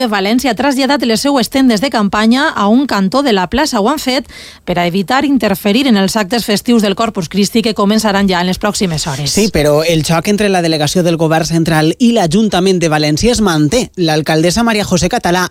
València ha traslladat les seues tendes de campanya a un cantó de la plaça. Ho han fet per a evitar interferir en els actes festius del Corpus Christi que començaran ja en les pròximes hores. Sí, però el xoc entre la delegació del Govern Central i l'Ajuntament de València es manté. L'alcaldessa Maria José Català